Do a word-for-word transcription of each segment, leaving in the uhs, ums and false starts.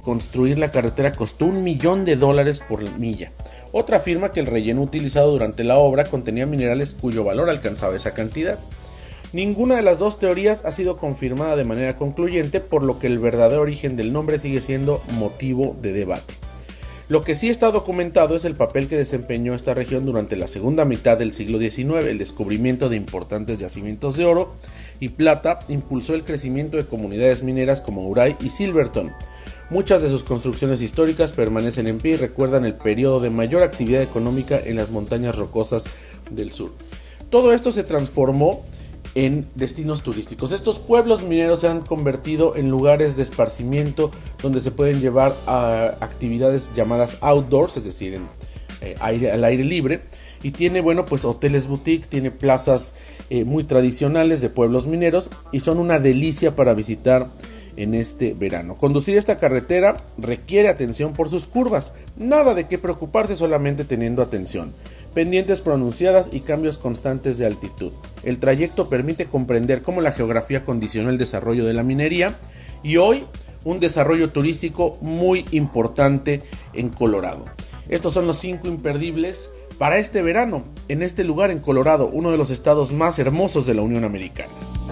construir la carretera costó un millón de dólares por milla. Otra afirma que el relleno utilizado durante la obra contenía minerales cuyo valor alcanzaba esa cantidad. Ninguna de las dos teorías ha sido confirmada de manera concluyente, por lo que el verdadero origen del nombre sigue siendo motivo de debate. Lo que sí está documentado es el papel que desempeñó esta región durante la segunda mitad del siglo diecinueve. El descubrimiento de importantes yacimientos de oro y plata impulsó el crecimiento de comunidades mineras como Uray y Silverton. Muchas de sus construcciones históricas permanecen en pie y recuerdan el periodo de mayor actividad económica en las montañas rocosas del sur. Todo esto se transformó en destinos turísticos. Estos pueblos mineros se han convertido en lugares de esparcimiento donde se pueden llevar a actividades llamadas outdoors, es decir, en, eh, aire, al aire libre, y tiene, bueno, pues hoteles boutique, tiene plazas eh, muy tradicionales de pueblos mineros y son una delicia para visitar en este verano. Conducir esta carretera requiere atención por sus curvas, nada de qué preocuparse, solamente teniendo atención, pendientes pronunciadas y cambios constantes de altitud. El trayecto permite comprender cómo la geografía condicionó el desarrollo de la minería y hoy un desarrollo turístico muy importante en Colorado. Estos son los cinco imperdibles para este verano en este lugar en Colorado, uno de los estados más hermosos de la Unión Americana.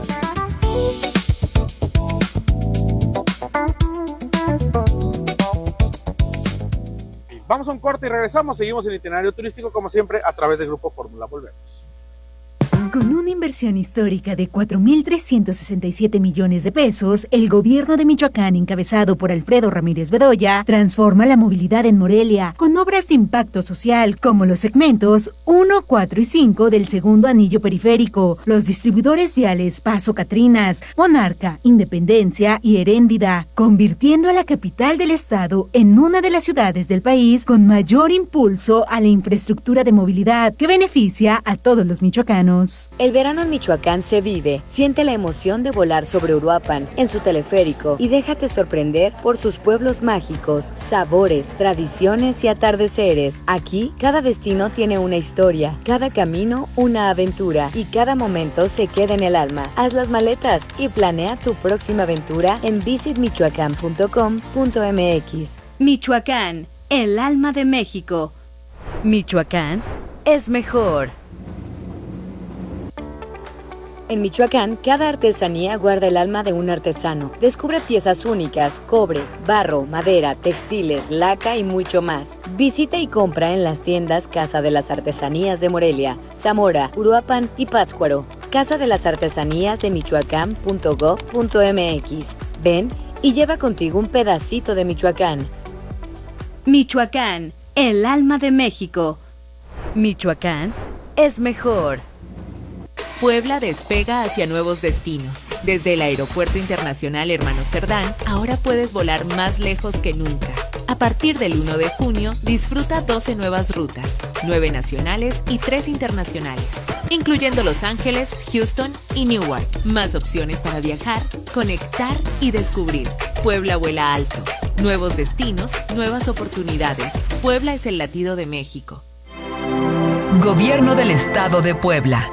Vamos a un corte y regresamos. Seguimos el itinerario turístico como siempre a través de Grupo Fórmula. Volvemos. Con una inversión histórica de cuatro mil trescientos sesenta y siete millones de pesos, el gobierno de Michoacán, encabezado por Alfredo Ramírez Bedoya, transforma la movilidad en Morelia con obras de impacto social como los segmentos uno, cuatro y cinco del segundo anillo periférico, los distribuidores viales Paso Catrinas, Monarca, Independencia y Heréndida, convirtiendo a la capital del estado en una de las ciudades del país con mayor impulso a la infraestructura de movilidad que beneficia a todos los michoacanos. El verano en Michoacán se vive. Siente la emoción de volar sobre Uruapan en su teleférico y déjate sorprender por sus pueblos mágicos, sabores, tradiciones y atardeceres. Aquí, cada destino tiene una historia, cada camino una aventura y cada momento se queda en el alma. Haz las maletas y planea tu próxima aventura en visit michoacán punto com punto m x. Michoacán, el alma de México. Michoacán es mejor. En Michoacán, cada artesanía guarda el alma de un artesano. Descubre piezas únicas, cobre, barro, madera, textiles, laca y mucho más. Visita y compra en las tiendas Casa de las Artesanías de Morelia, Zamora, Uruapan y Pátzcuaro. Casa de las Artesanías de michoacán punto gov punto m x. Ven y lleva contigo un pedacito de Michoacán. Michoacán, el alma de México. Michoacán es mejor. Puebla despega hacia nuevos destinos. Desde el Aeropuerto Internacional Hermanos Cerdán, ahora puedes volar más lejos que nunca. A partir del uno de junio, disfruta doce nuevas rutas, nueve nacionales y tres internacionales, incluyendo Los Ángeles, Houston y Newark. Más opciones para viajar, conectar y descubrir. Puebla vuela alto. Nuevos destinos, nuevas oportunidades. Puebla es el latido de México. Gobierno del Estado de Puebla.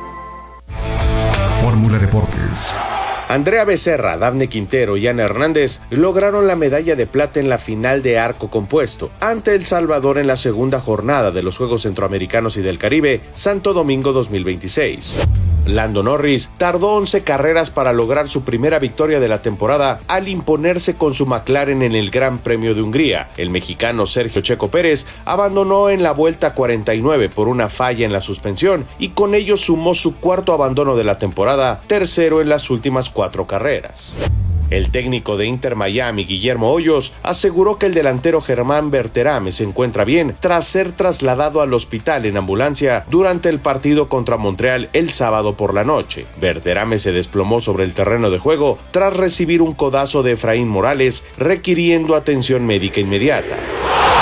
Fórmula Deportes. Andrea Becerra, Dafne Quintero y Ana Hernández lograron la medalla de plata en la final de arco compuesto ante El Salvador en la segunda jornada de los Juegos Centroamericanos y del Caribe, Santo Domingo dos mil veintiséis. Lando Norris tardó once carreras para lograr su primera victoria de la temporada al imponerse con su McLaren en el Gran Premio de Hungría. El mexicano Sergio Checo Pérez abandonó en la vuelta cuarenta y nueve por una falla en la suspensión y con ello sumó su cuarto abandono de la temporada, tercero en las últimas cuatro carreras. El técnico de Inter Miami, Guillermo Hoyos, aseguró que el delantero Germán Berterame se encuentra bien tras ser trasladado al hospital en ambulancia durante el partido contra Montreal el sábado por la noche. Berterame se desplomó sobre el terreno de juego tras recibir un codazo de Efraín Morales, requiriendo atención médica inmediata.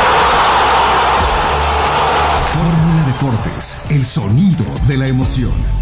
Fórmula Deportes, el sonido de la emoción.